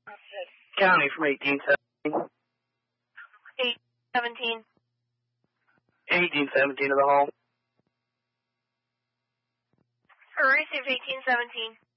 County from 1817. 817. 1817 of the hall. Receive 1817.